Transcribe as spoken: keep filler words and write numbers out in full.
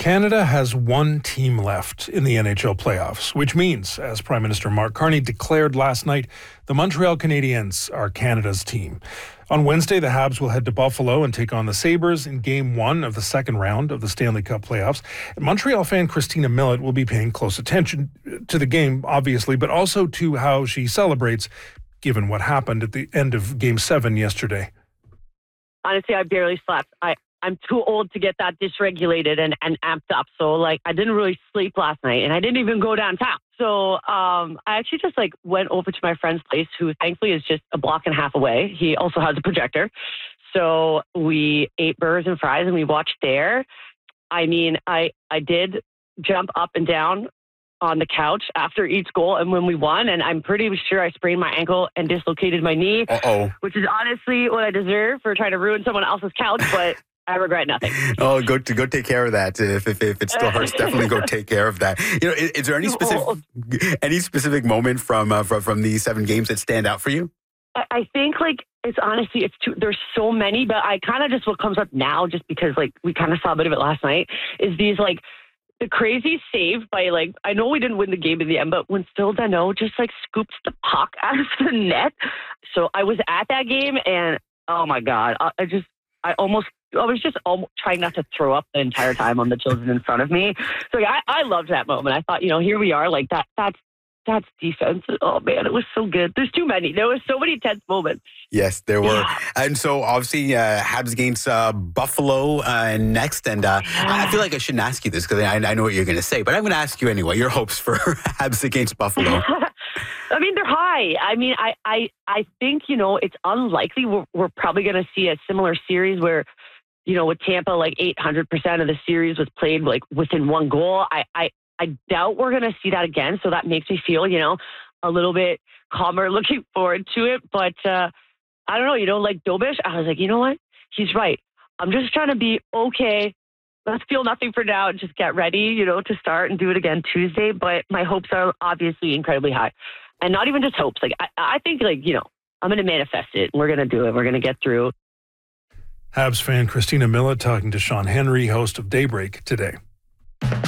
Canada has one team left in the N H L playoffs, which means, as Prime Minister Mark Carney declared last night, the Montreal Canadiens are Canada's team. On Wednesday, the Habs will head to Buffalo and take on the Sabres in Game one of the second round of the Stanley Cup playoffs. And Montreal fan Christina Millett will be paying close attention to the game, obviously, but also to how she celebrates, given what happened at the end of Game seven yesterday. Honestly, I barely slept. I, I'm too old to get that dysregulated and, and amped up. So, like, I didn't really sleep last night, and I didn't even go downtown. So um, I actually just, like, went over to my friend's place, who thankfully is just a block and a half away. He also has a projector. So we ate burgers and fries, and we watched there. I mean, I, I did jump up and down on the couch after each goal and when we won, and I'm pretty sure I sprained my ankle and dislocated my knee, Uh-oh. which is honestly what I deserve for trying to ruin someone else's couch, but I regret nothing. Oh, go to go take care of that. If if, if it still hurts, definitely go take care of that. You know, is, is there any specific any specific moment from uh, from from these seven games that stand out for you? I think like it's honestly it's too, there's so many, but I kind of just what comes up now, just because like we kind of saw a bit of it last night, is these like the crazy save by, like, I know we didn't win the game in the end, but when Phil Danault just like scoops the puck out of the net. So I was at that game, and oh my god, I, I just I almost I was just almost trying not to throw up the entire time on the children in front of me. So yeah, I, I loved that moment. I thought, you know, here we are, like that. That's that's defense. Oh man, it was so good. There's too many. There was so many tense moments. Yes, there were. Yeah. And so obviously uh, Habs against uh, Buffalo uh, next. And uh, yeah. I feel like I shouldn't ask you this because I, I know what you're going to say, but I'm going to ask you anyway. Your hopes for Habs against Buffalo? I mean, they're high. I mean, I, I, I think, you know, it's unlikely we're, we're probably going to see a similar series where, you know, with Tampa, like eight hundred percent of the series was played like within one goal. I, I, I doubt we're going to see that again. So that makes me feel, you know, a little bit calmer looking forward to it. But uh, I don't know, you know, like Dobish, I was like, you know what? He's right. I'm just trying to be okay. Let's feel nothing for now and just get ready, you know, to start and do it again Tuesday. But my hopes are obviously incredibly high. And not even just hopes. Like, I, I think, like, you know, I'm going to manifest it. We're going to do it. We're going to get through. Habs fan Christina Millett talking to Sean Henry, host of Daybreak, today.